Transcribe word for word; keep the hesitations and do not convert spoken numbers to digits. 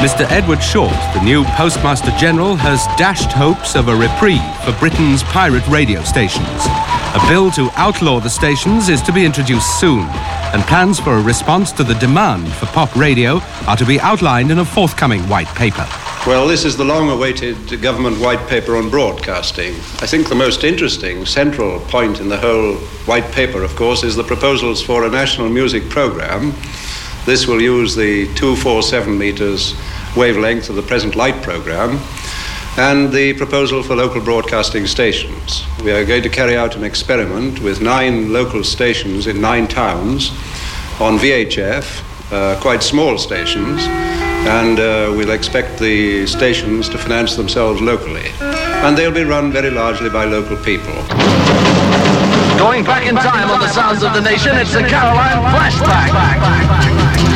Mister Edward Short, the new Postmaster General, has dashed hopes of a reprieve for Britain's pirate radio stations. A bill to outlaw the stations is to be introduced soon, and plans for a response to the demand for pop radio are to be outlined in a forthcoming white paper. Well, this is the long-awaited government white paper on broadcasting. I think the most interesting central point in the whole white paper, of course, is the proposals for a national music program. This will use the two forty-seven meters wavelength of the present light program, and the proposal for local broadcasting stations. We are going to carry out an experiment with nine local stations in nine towns on V H F, uh, quite small stations, and uh, we'll expect the stations to finance themselves locally. And they'll be run very largely by local people. Going back in time on the sounds of the nation, it's the Caroline Flashback.